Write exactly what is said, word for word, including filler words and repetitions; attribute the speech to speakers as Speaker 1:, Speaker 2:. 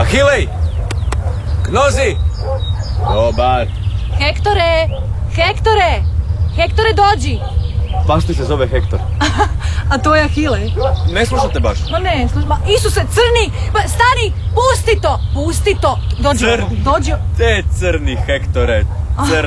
Speaker 1: Ahilej! Gnozi! Dobar.
Speaker 2: Hektore! Hektore! Hektore, dođi!
Speaker 1: Pastor se zove Hektor.
Speaker 2: A to je Ahilej.
Speaker 1: Ne slušate baš?
Speaker 2: Ma ne, slušaj, ma Isuse, crni! Ma stani, pusti to! Pusti to! Dođi,
Speaker 1: Crni.
Speaker 2: ovo, dođi.
Speaker 1: Te crni, Hektore. Crni.